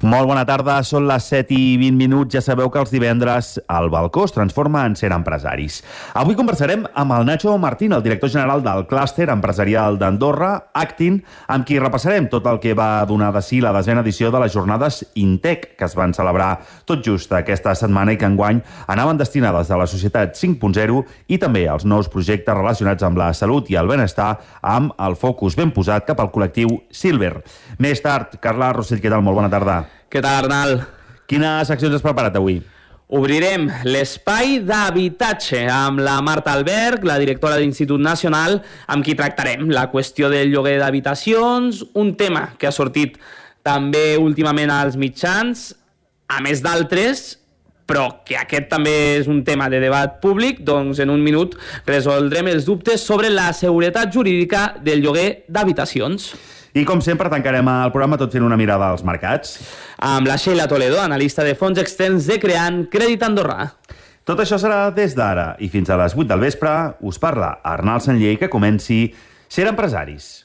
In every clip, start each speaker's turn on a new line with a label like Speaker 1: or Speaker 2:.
Speaker 1: Molt bona tarda, són les 7:20. Ja sabeu que els divendres el balcó es transforma en Ser Empresaris. Avui conversarem amb el Nacho Martín, el director general del clúster empresarial d'Andorra, Actin, amb qui repassarem tot el que va donar de si la 10ª edició de les jornades Intec, que es van celebrar tot just aquesta setmana i que enguany anaven destinades a la societat 5.0 i també als nous projectes relacionats amb la salut i el benestar, amb el focus ben posat cap al col·lectiu Silver. Més tard, Carla Rossell, què tal? Molt bona tarda.
Speaker 2: Què tal, Arnal?
Speaker 1: Quines seccions has preparat avui?
Speaker 2: Obrirem l'espai d'habitatge amb la Marta Alberg, la directora de l'Institut Nacional, amb qui tractarem la qüestió del lloguer d'habitacions, un tema que ha sortit també últimament als mitjans, a més d'altres, però que aquest també és un tema de debat públic. Doncs en un minut resoldrem els dubtes sobre la seguretat jurídica del lloguer d'habitacions.
Speaker 1: I com sempre tancarem el programa tot fent una mirada als mercats.
Speaker 2: Amb la Sheila Toledo, analista de fons externs de Creant Crèdit Andorra.
Speaker 1: Tot això serà des d'ara i fins a les 8 del vespre. Us parla Arnal Sanllé, que comenci Ser Empresaris.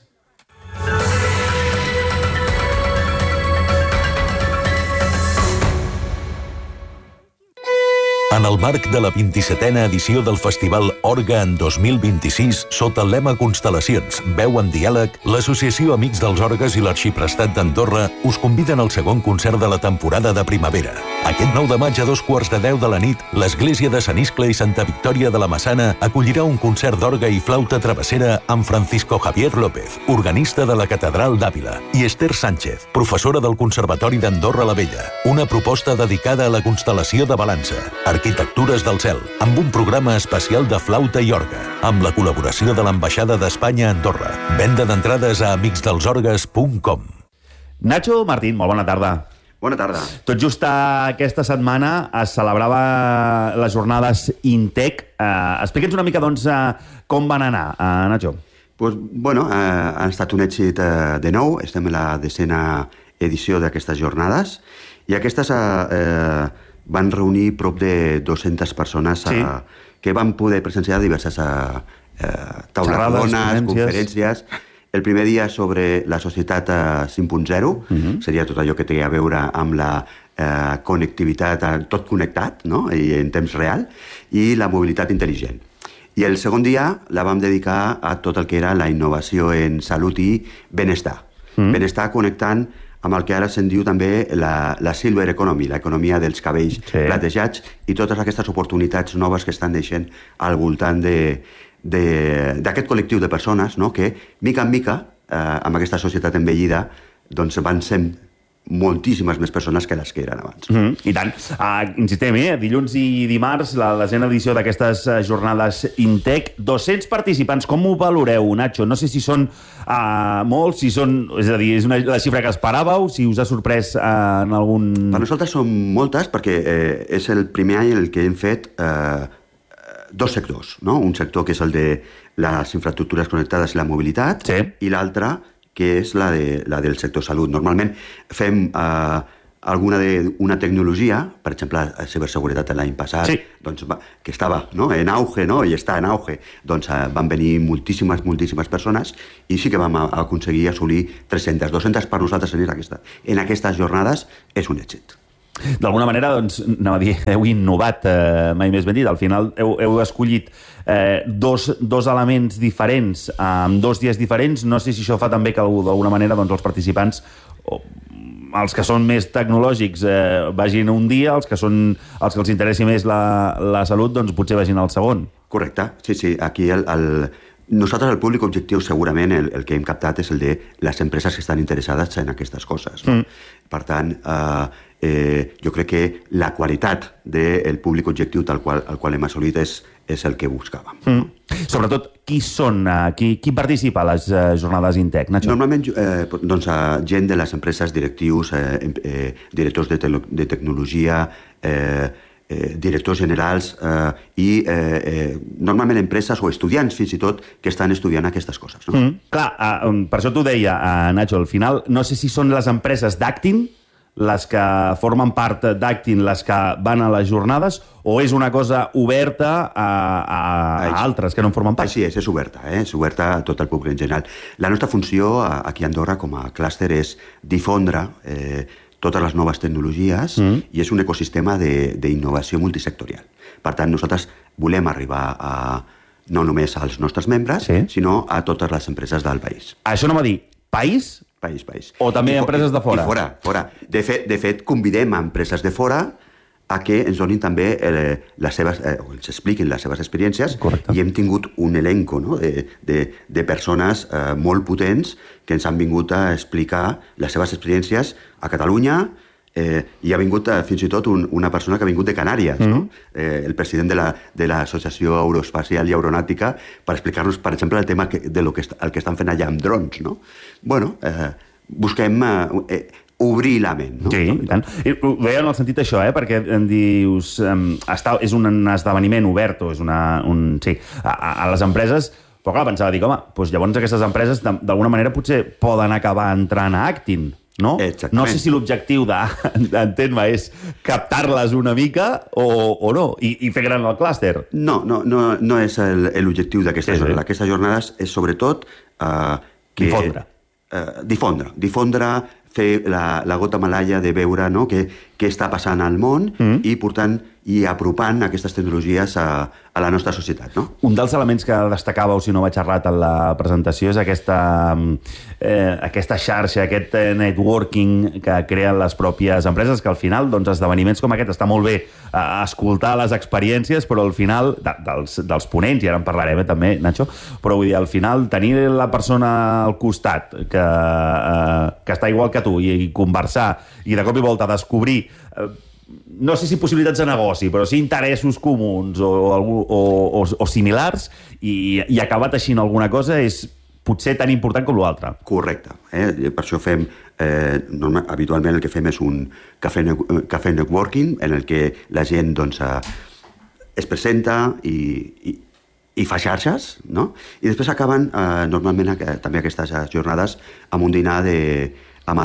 Speaker 3: En el marc de la 27a edició del Festival Orga en 2026, sota el lema Constel·lacions, Veu en Diàleg, l'Associació Amics dels Orgues i l'Arxiprestat d'Andorra us conviden al segon concert de la temporada de primavera. Aquest 9 de maig a 2:15 de la nit, l'Església de Sant Iscle i Santa Victòria de la Massana acollirà un concert d'orga i flauta travessera amb Francisco Javier López, organista de la Catedral d'Àvila, i Esther Sánchez, professora del Conservatori d'Andorra la Vella. Una proposta dedicada a la constel·lació de Balança, Arquitectures del Cel, amb un programa especial de flauta i orga, amb la col·laboració de l'Ambaixada d'Espanya a Andorra. Venda d'entrades a amicsdelsorgues.com.
Speaker 1: Nacho Martín, molt bona tarda.
Speaker 4: Bona tarda.
Speaker 1: Tot just aquesta setmana es celebrava les jornades Intec. Explica'ns una mica, doncs, com van anar, Nacho.
Speaker 4: Pues, bueno, ha estat un èxit de nou. Estem en la 10a edició d'aquestes jornades i aquestes van reunir prop de 200 persones que van poder presenciar diverses taules rodones, conferències. El primer dia sobre la societat 5.0, seria tot allò que té a veure amb la connectivitat, tot connectat, no? I en temps real, i la mobilitat intel·ligent. I el segon dia la vam dedicar a tot el que era la innovació en salut i benestar. Benestar connectant amb el que ara se'n diu també la Silver Economy, l'economia dels cabells platejats i totes aquestes oportunitats noves que estan deixant al voltant d'aquest col·lectiu de persones, no? Que, mica en mica, amb aquesta societat envellida, doncs van ser moltíssimes més persones que les que eren abans.
Speaker 1: I tant. Insistem, dilluns i dimarts, la 10a edició d'aquestes jornades Intec. 200 participants. Com ho valoreu, Nacho? No sé si són molts, si són... És a dir, és la xifra que esperàveu, si us ha sorprès en algun...
Speaker 4: Per nosaltres són moltes, perquè és el primer any en què hem fet dos sectors, no? Un sector que és el de les infraestructures connectades i la mobilitat, i l'altre que és la del sector salut. Normalment fem una tecnologia, per exemple, la ciberseguretat l'any passat, doncs, que estava en auge, no? I està en auge. Doncs van venir moltíssimes persones i sí que vam aconseguir assolir 300. 200 per nosaltres en aquestes jornades és un èxit.
Speaker 1: D'alguna manera, doncs, anava a dir, heu innovat, mai més ben dit. Al final heu escollit dos elements diferents amb 2 dies diferents. No sé si això fa també que d'alguna manera doncs, els participants, els que són més tecnològics, vagin un dia, els que els interessi més la salut, doncs potser vagin al segon.
Speaker 4: Correcte, sí. Aquí nosaltres, el públic objectiu, segurament el que hem captat és el de les empreses que estan interessades en aquestes coses. No? Per tant, jo crec que la qualitat del públic objectiu al qual hem assolit és el que buscàvem.
Speaker 1: Sobretot, qui participa a les jornades Intec, Nacho?
Speaker 4: Normalment, gent de les empreses, directius, directors de tecnologia, directors generals i normalment empreses o estudiants fins i tot que estan estudiant aquestes coses.
Speaker 1: Clar, per això t'ho deia, Nacho, al final no sé si són les empreses d'Actin les que formen part d'Actin les que van a les jornades o és una cosa oberta a altres que no en formen part?
Speaker 4: Així és oberta, és oberta a tot el públic en general. La nostra funció aquí a Andorra com a clúster és difondre totes les noves tecnologies i és un ecosistema d'innovació multisectorial. Per tant, nosaltres volem arribar no només als nostres membres, sinó a totes les empreses del país.
Speaker 1: Això no m'ha dit país?
Speaker 4: País.
Speaker 1: O també empreses de fora?
Speaker 4: I fora. De fet, convidem a empreses de fora a que ens donin també ens expliquin les seves experiències.
Speaker 1: Correcte.
Speaker 4: I hem tingut un elenco de persones molt potents que ens han vingut a explicar les seves experiències a Catalunya, i ha vingut fins i tot una persona que ha vingut de Canàries, el president de l'Associació Aeroespacial i Aeronàutica, per explicar-nos, per exemple, el tema el que estan fent allà amb drons. Bueno, busquem obrir la ment.
Speaker 1: Sí, i tant. Ho deia en el sentit això, perquè em dius... És un esdeveniment obert, o és a les empreses... Però clar, pensava, dic, home, doncs llavors aquestes empreses d'alguna manera potser poden acabar entrant a Actin, no?
Speaker 4: Exactament.
Speaker 1: No sé si l'objectiu d'entén-me és captar-les una mica o no, i fer gran el clúster.
Speaker 4: No és l'objectiu d'aquesta jornada. Aquestes jornades és sobretot difondre, fer la gota malaia de veure què està passant al món i, per tant, apropant aquestes tecnologies a la nostra societat.
Speaker 1: Un dels elements que destacàveu, si no vaig errat en la presentació, és aquesta xarxa, aquest networking que creen les pròpies empreses, que al final, esdeveniments com aquest, està molt bé escoltar les experiències, però al final, dels ponents, i ara en parlarem també, Nacho, però vull dir, al final, tenir la persona al costat que està igual que tu i conversar i de cop i volta descobrir no sé si possibilitats de negoci, però sí interessos comuns o similars i acabar teixint alguna cosa és potser tan important com l'altre.
Speaker 4: Correcte. Per això fem... habitualment el que fem és un cafè networking en el que la gent es presenta i fa xarxes, no? I després acaben normalment també aquestes jornades amb un dinar amb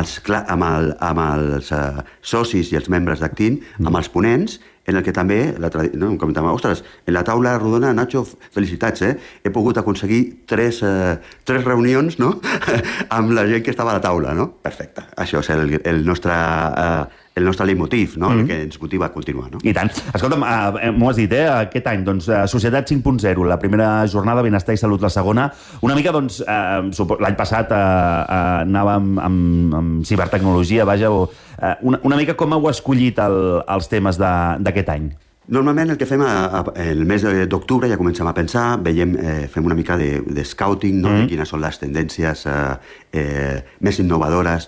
Speaker 4: els socis i els membres d'Actin, amb els ponents, en el que també, em comentava, ostres, en la taula rodona, Nacho, felicitats, he pogut aconseguir tres reunions amb la gent que estava a la taula, no? Perfecte. Això és el nostre leitmotiv, el que ens motiva a continuar.
Speaker 1: I tant. Escolta'm, m'ho has dit, aquest any, Societat 5.0, la primera jornada, Benestar i Salut la segona. Una mica, l'any passat anàvem amb cibertecnologia, vaja, una mica com heu escollit els temes d'aquest any?
Speaker 4: Normalment el que fem el mes d'octubre ja comencem a pensar, fem una mica de scouting, de quines són les tendències més innovadores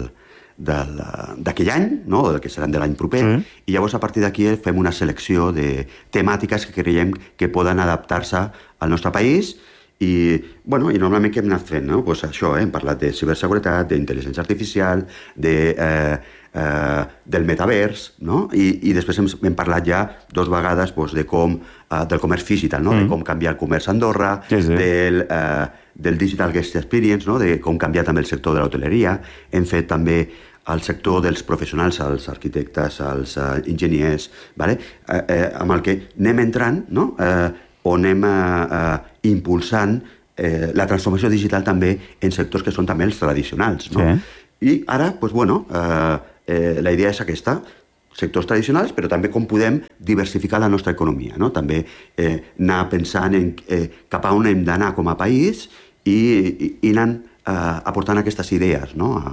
Speaker 4: d'aquell any, o del que seran de l'any proper, i llavors a partir d'aquí fem una selecció de temàtiques que creiem que poden adaptar-se al nostre país i normalment què hem anat fent? Això, hem parlat de ciberseguretat, d'intel·ligència artificial, del metavers, i després hem parlat ja 2 vegades del comerç digital, de com canviar el comerç a Andorra, del Digital Guest Experience, de com canviar també el sector de l'hoteleria. Hem fet també el sector dels professionals, els arquitectes, els enginyers, amb el que anem entrant, o anem impulsant la transformació digital també en sectors que són també els tradicionals. I ara, la idea és aquesta, sectors tradicionals, però també com podem diversificar la nostra economia, també anar pensant cap a on hem d'anar com a país i anar aportant aquestes idees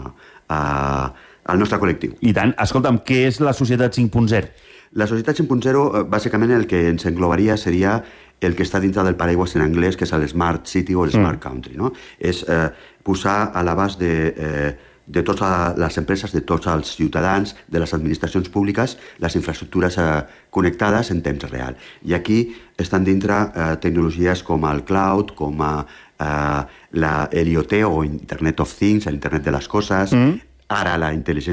Speaker 4: al nostre col·lectiu.
Speaker 1: I tant. Escolta'm, què és la Societat 5.0?
Speaker 4: La Societat 5.0, bàsicament, el que ens englobaria seria el que està dintre del paraigües en anglès, que és el Smart City o el Smart Country. És posar a l'abast de totes les empreses, de tots els ciutadans, de les administracions públiques, les infraestructures connectades en temps real. I aquí estan dintre tecnologies com el cloud, com l'IoT o Internet of Things, l'internet de les coses, ara la intel·ligència